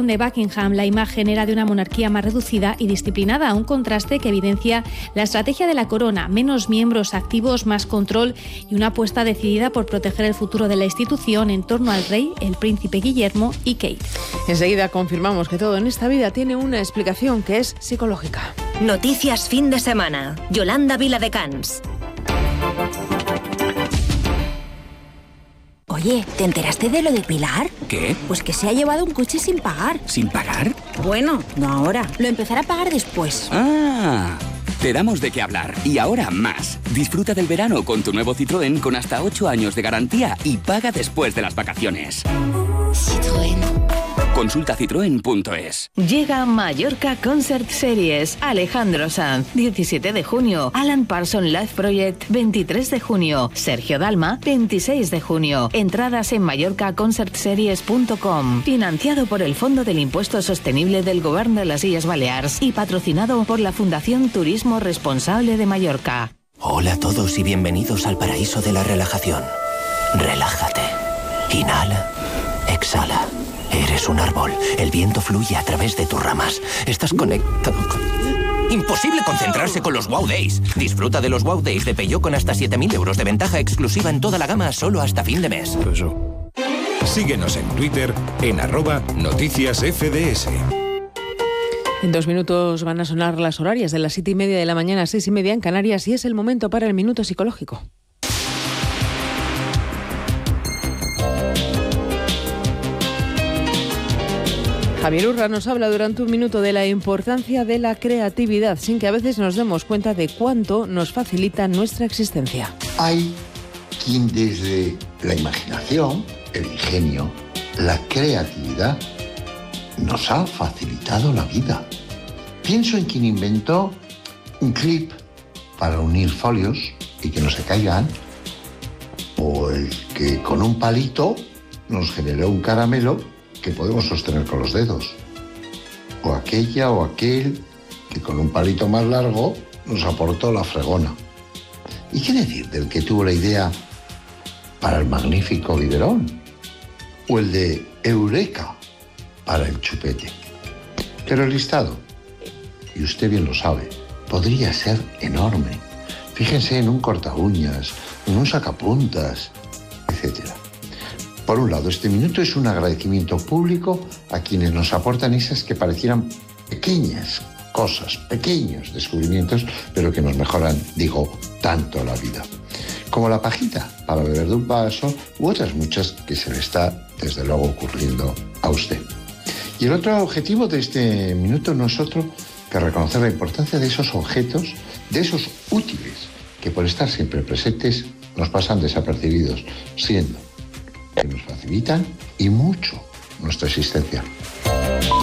de Buckingham. La imagen era de una monarquía más reducida y disciplinada, un contraste que evidencia la estrategia de la corona: menos miembros activos, más control y una apuesta decidida por proteger el futuro de la institución en torno al rey, el príncipe Guillermo y Kate. Enseguida confirmamos que todo en esta vida tiene una explicación que es psicológica. Noticias fin de semana. Yolanda Viladecans. Oye, ¿te enteraste de lo de Pilar? ¿Qué? Pues que se ha llevado un coche sin pagar. ¿Sin pagar? Bueno, no ahora. Lo empezará a pagar después. ¡Ah! Te damos de qué hablar. Y ahora más. Disfruta del verano con tu nuevo Citroën con hasta 8 años de garantía y paga después de las vacaciones. Citroën. Consulta citroen.es. Llega Mallorca Concert Series. Alejandro Sanz, 17 de junio. Alan Parsons Live Project, 23 de junio. Sergio Dalma, 26 de junio. Entradas en mallorcaconcertseries.com. Financiado por el Fondo del Impuesto Sostenible del Govern de las Illes Balears y patrocinado por la Fundación Turismo Responsable de Mallorca. Hola a todos y bienvenidos al paraíso de la relajación. Relájate. Inhala. Exhala. Eres un árbol. El viento fluye a través de tus ramas. Estás conectado con... Imposible concentrarse con los Wow Days. Disfruta de los Wow Days de Peugeot con hasta 7.000 euros de ventaja exclusiva en toda la gama solo hasta fin de mes. Síguenos en Twitter en @noticiasfds. En 2 minutos van a sonar las horarias de las 7:30 de la mañana, 6:30 en Canarias, y es el momento para el Minuto Psicológico. Javier Urra nos habla durante un minuto de la importancia de la creatividad, sin que a veces nos demos cuenta de cuánto nos facilita nuestra existencia. Hay quien desde la imaginación, el ingenio, la creatividad, nos ha facilitado la vida. Pienso en quien inventó un clip para unir folios y que no se caigan, o el que con un palito nos generó un caramelo que podemos sostener con los dedos, o aquella o aquel que con un palito más largo nos aportó la fregona. ¿Y qué decir del que tuvo la idea para el magnífico biberón, o el de Eureka para el chupete? Pero el listado, y usted bien lo sabe, podría ser enorme. Fíjense en un corta uñas, en un sacapuntas, etcétera. Por un lado, este minuto es un agradecimiento público a quienes nos aportan esas que parecieran pequeñas cosas, pequeños descubrimientos, pero que nos mejoran, tanto la vida. Como la pajita para beber de un vaso, u otras muchas que se le está, desde luego, ocurriendo a usted. Y el otro objetivo de este minuto no es otro que reconocer la importancia de esos objetos, de esos útiles, que por estar siempre presentes nos pasan desapercibidos, siendo que nos facilitan y mucho nuestra existencia.